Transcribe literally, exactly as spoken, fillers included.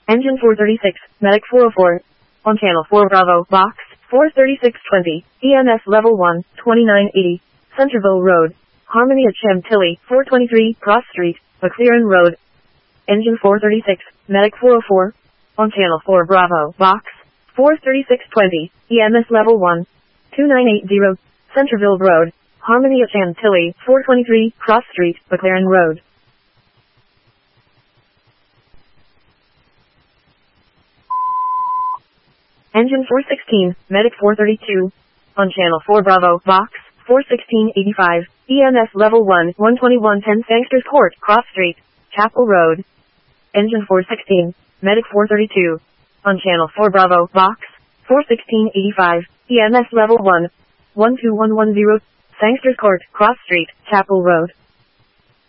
Engine four thirty-six, Medic four oh four. On channel four Bravo, box, four thirty-six twenty, E M S level one, twenty-nine eighty, Centerville Road, Harmony at Chantilly, four twenty-three, Cross Street, McLaren Road. Engine four thirty-six, Medic four oh four. On channel four Bravo, box, four thirty-six twenty, E M S level one, twenty-nine eighty, Centerville Road, Harmony at Chantilly, four twenty-three, Cross Street, McLaren Road. Engine four sixteen, Medic four thirty-two. On channel four Bravo, box, four sixteen eighty-five, E M S level one, one twenty-one ten Sangsters Court, Cross Street, Chapel Road. Engine four sixteen, Medic four thirty-two. On channel four Bravo, box, four sixteen eighty-five, E M S level one, one two one one zero, Sangsters Court, Cross Street, Chapel Road.